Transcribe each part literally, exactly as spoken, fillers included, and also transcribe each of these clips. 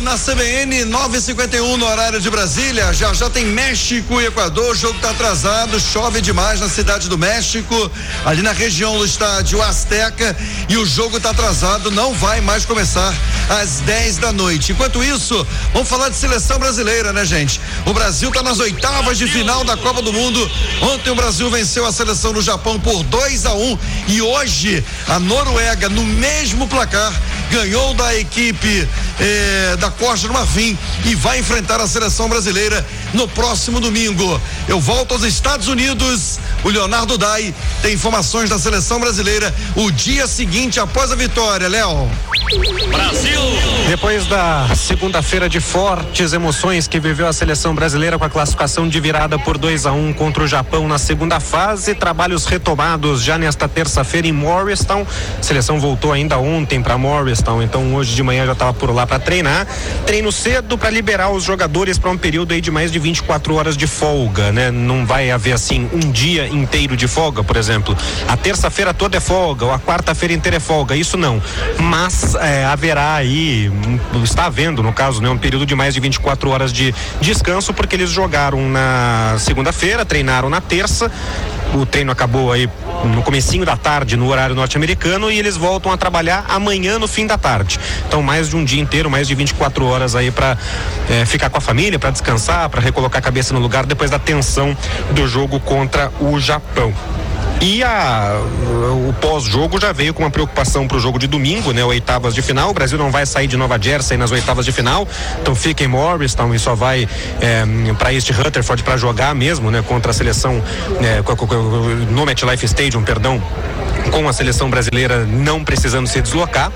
na C B N, nove e cinquenta e um no horário de Brasília. Já já tem México e Equador. O jogo tá atrasado, chove demais na cidade do México, ali na região do estádio Azteca, e o jogo tá atrasado, não vai mais começar às dez da noite. Enquanto isso, vamos falar de seleção brasileira, né, gente? O Brasil tá nas oitavas de final da Copa do Mundo. Ontem o Brasil venceu a seleção do Japão por dois a um e hoje a Noruega, no mesmo placar, ganhou da equipe eh, da Costa do Marfim e vai enfrentar a seleção brasileira no próximo domingo. Eu volto aos Estados Unidos. O Leonardo Dai tem informações da seleção brasileira o dia seguinte após a vitória. Léo. Brasil! Depois da segunda-feira de fortes emoções que viveu a seleção brasileira com a classificação de virada por dois a um contra o Japão na segunda fase, trabalhos retomados já nesta terça-feira em Morristown. A seleção voltou ainda ontem para Morristown, então hoje de manhã já estava por lá para treinar. Treino cedo para liberar os jogadores para um período aí de mais de vinte e quatro horas de folga, né? Não vai haver assim um dia inteiro de folga, por exemplo. A terça-feira toda é folga, ou a quarta-feira inteira é folga, isso não. Mas é, haverá aí, está havendo no caso, né, um período de mais de vinte e quatro horas de descanso, porque eles jogaram na segunda-feira, treinaram na terça. O treino acabou aí no comecinho da tarde no horário norte-americano e eles voltam a trabalhar amanhã no fim da tarde. Então mais de um dia inteiro, mais de vinte e quatro horas aí para é, ficar com a família, para descansar, para recolocar a cabeça no lugar depois da tensão do jogo contra o Japão. E a, o pós-jogo já veio com uma preocupação para o jogo de domingo, né? Oitavas de final. O Brasil não vai sair de Nova Jersey nas oitavas de final, então fica em Morristown e só vai é, para este Rutherford para jogar mesmo, né? Contra a seleção é, no MetLife Stadium, perdão, com a seleção brasileira não precisando se deslocar.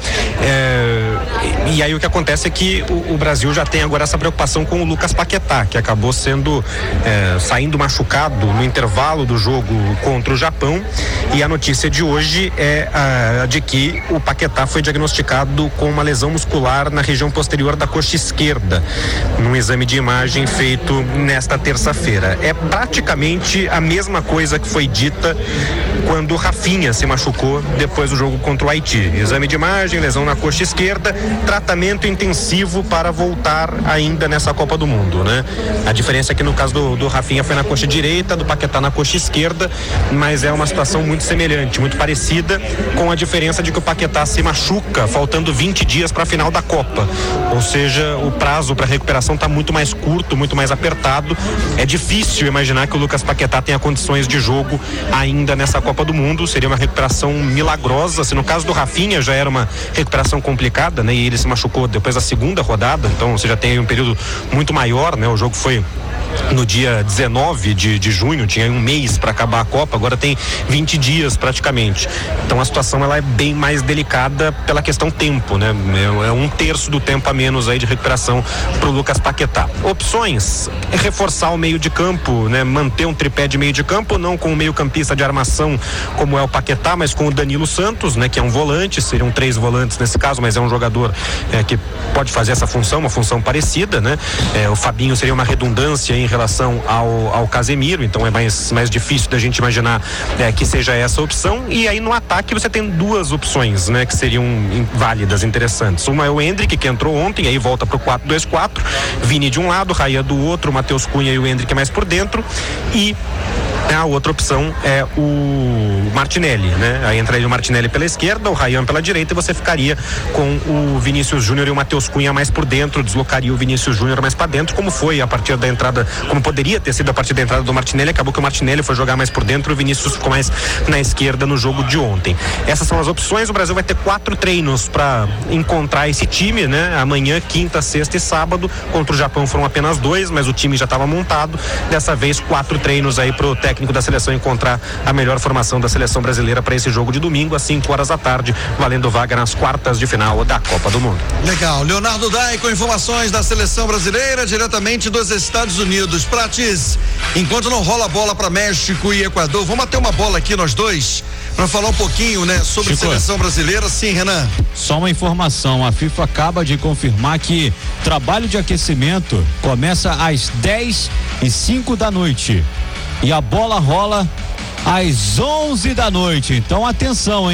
É, e aí o que acontece é que o, o Brasil já tem agora essa preocupação com o Lucas Paquetá, que acabou sendo é, saindo machucado no intervalo do jogo contra o Japão. E a notícia de hoje é a de que o Paquetá foi diagnosticado com uma lesão muscular na região posterior da coxa esquerda, num exame de imagem feito nesta terça-feira. É praticamente a mesma coisa que foi dita quando o Rafinha se machucou depois do jogo contra o Haiti. Exame de imagem, lesão na coxa esquerda, tratamento intensivo para voltar ainda nessa Copa do Mundo, né? A diferença é que no caso do, do Rafinha foi na coxa direita, do Paquetá na coxa esquerda, mas é uma situação muito semelhante, muito parecida, com a diferença de que o Paquetá se machuca faltando vinte dias para a final da Copa, ou seja, o prazo para recuperação está muito mais curto, muito mais apertado. É difícil imaginar que o Lucas Paquetá tenha condições de jogo ainda nessa Copa do Mundo. Seria uma recuperação milagrosa. Se no caso do Rafinha já era uma recuperação complicada, né, e ele se machucou depois da segunda rodada, então você já tem um período muito maior, né? O jogo foi no dia dezenove de, de junho, tinha um mês para acabar a Copa, agora tem vinte dias praticamente. Então a situação ela é bem mais delicada pela questão tempo, né? É, é um terço do tempo a menos aí de recuperação para o Lucas Paquetá. Opções: é reforçar o meio de campo, né? Manter um tripé de meio de campo, não com o meio campista de armação como é o Paquetá, mas com o Danilo Santos, né? Que é um volante, seriam três volantes nesse caso, mas é um jogador é, que pode fazer essa função, uma função parecida, né? É, o Fabinho seria uma redundância em relação ao, ao Casemiro, então é mais, mais difícil da gente imaginar é, que seja essa opção. E aí no ataque você tem duas opções, né, que seriam válidas, interessantes. Uma é o Endrick, que entrou ontem, aí volta pro quatro dois quatro, Vini de um lado, Raia do outro, Matheus Cunha e o Endrick mais por dentro, e a outra opção é o Martinelli, né? Aí entraria o Martinelli pela esquerda, o Ryan pela direita, e você ficaria com o Vinícius Júnior e o Matheus Cunha mais por dentro, deslocaria o Vinícius Júnior mais para dentro, como foi a partir da entrada, como poderia ter sido a partir da entrada do Martinelli. Acabou que o Martinelli foi jogar mais por dentro, o Vinícius ficou mais na esquerda no jogo de ontem. Essas são as opções. O Brasil vai ter quatro treinos para encontrar esse time, né? Amanhã, quinta, sexta e sábado. Contra o Japão foram apenas dois, mas o time já estava montado. Dessa vez, quatro treinos aí pro técnico da seleção encontrar a melhor formação da seleção brasileira para esse jogo de domingo às cinco horas da tarde, valendo vaga nas quartas de final da Copa do Mundo. Legal. Leonardo Dai com informações da seleção brasileira diretamente dos Estados Unidos. Prates, enquanto não rola a bola para México e Equador, vamos bater uma bola aqui nós dois para falar um pouquinho, né, sobre Chico, seleção brasileira. Sim, Renan. Só uma informação, a FIFA acaba de confirmar que trabalho de aquecimento começa às dez e cinco da noite e a bola rola às onze da noite. Então atenção, hein?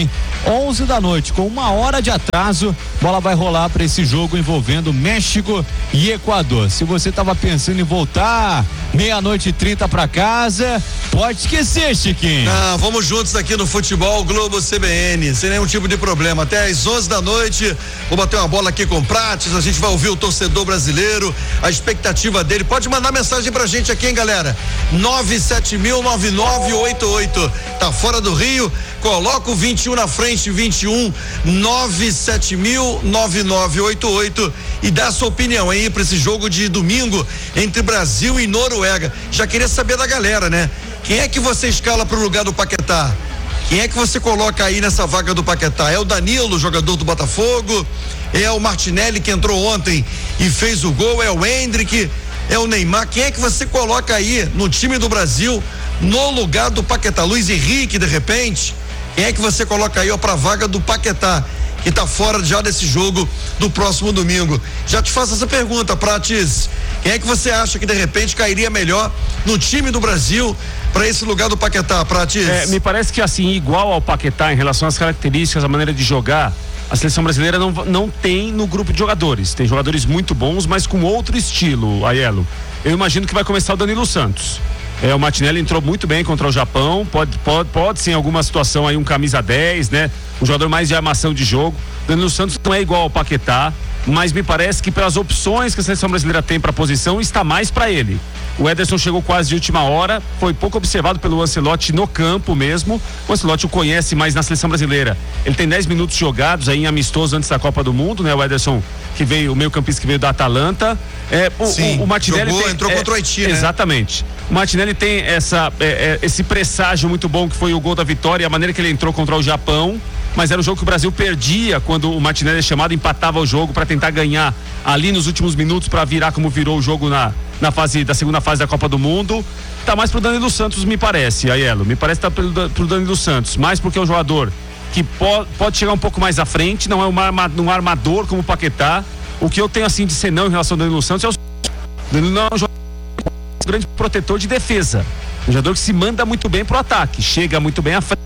onze da noite, com uma hora de atraso, bola vai rolar para esse jogo envolvendo México e Equador. Se você estava pensando em voltar meia-noite e trinta para casa, pode esquecer, Chiquinho. Ah, vamos juntos aqui no Futebol Globo C B N, sem nenhum tipo de problema. Até às onze da noite, vou bater uma bola aqui com o Prates, a gente vai ouvir o torcedor brasileiro, a expectativa dele. Pode mandar mensagem pra gente aqui, hein, galera? nove sete mil, nove nove oito oito. Tá fora do Rio? Coloca o vinte e um na frente, vinte e um, nove sete mil, nove nove oito oito, e dá a sua opinião aí para esse jogo de domingo entre Brasil e Noruega. Já queria saber da galera, né? Quem é que você escala pro lugar do Paquetá? Quem é que você coloca aí nessa vaga do Paquetá? É o Danilo, jogador do Botafogo? É o Martinelli, que entrou ontem e fez o gol? É o Hendrick? É o Neymar? Quem é que você coloca aí no time do Brasil no lugar do Paquetá? Luiz Henrique, de repente? Quem é que você coloca aí, ó, pra vaga do Paquetá, que tá fora já desse jogo do próximo domingo? Já te faço essa pergunta, Prates. Quem é que você acha que de repente cairia melhor no time do Brasil para esse lugar do Paquetá, Prates? É, me parece que assim, igual ao Paquetá em relação às características, a maneira de jogar, a seleção brasileira não, não tem no grupo de jogadores. Tem jogadores muito bons, mas com outro estilo, Aiello. Eu imagino que vai começar o Danilo Santos. É, o Martinelli entrou muito bem contra o Japão, pode, pode, pode sim, em alguma situação aí um camisa dez, né? Um jogador mais de armação de jogo. Danilo Santos não é igual ao Paquetá, mas me parece que pelas opções que a seleção brasileira tem para a posição, está mais para ele. O Ederson chegou quase de última hora, foi pouco observado pelo Ancelotti no campo mesmo. O Ancelotti o conhece mais na seleção brasileira. Ele tem dez minutos jogados aí em amistoso antes da Copa do Mundo, né? O Ederson, que veio, o meio campista que veio da Atalanta. É, o, Sim, o, o Martinelli jogou, tem, entrou é, contra o Haiti, né? Exatamente. O Martinelli tem essa, é, é, esse presságio muito bom, que foi o gol da vitória, a maneira que ele entrou contra o Japão. Mas era um jogo que o Brasil perdia quando o Martinelli é chamado, empatava o jogo para tentar ganhar ali nos últimos minutos, para virar como virou o jogo na, na fase da segunda fase da Copa do Mundo. Tá mais pro Danilo Santos, me parece, Aiello. Me parece que tá pro, pro Danilo Santos, mais porque é um jogador que pode, pode chegar um pouco mais à frente, não é um, arma, um armador como o Paquetá. O que eu tenho assim de senão em relação ao Danilo Santos é o Danilo não é um jogador, um grande protetor de defesa, um jogador que se manda muito bem pro ataque, chega muito bem à frente,